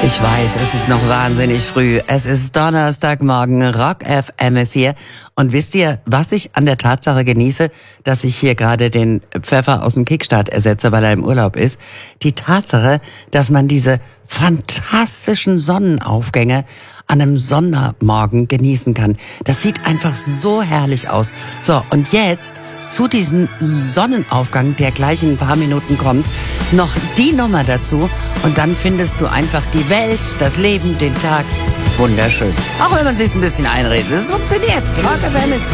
Ich weiß, es ist noch wahnsinnig früh. Es ist Donnerstagmorgen, Rock FM ist hier. Und wisst ihr, was ich an der Tatsache genieße, dass ich hier gerade den Pfeffer aus dem Kickstart ersetze, weil er im Urlaub ist? Die Tatsache, dass man diese fantastischen Sonnenaufgänge an einem Sonntagmorgen genießen kann. Das sieht einfach so herrlich aus. So, und jetzt zu diesem Sonnenaufgang, der gleich in ein paar Minuten kommt, noch die Nummer dazu und dann findest du einfach die Welt, das Leben, den Tag wunderschön. Auch wenn man sich ein bisschen einredet, es funktioniert. Rock FM ist